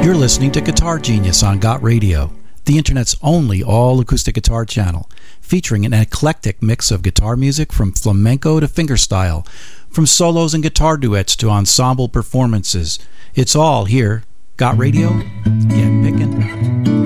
You're listening to Guitar Genius on Got Radio, the internet's only all-acoustic guitar channel, featuring an eclectic mix of guitar music from flamenco to fingerstyle, from solos and guitar duets to ensemble performances. It's all here. Got Radio? Get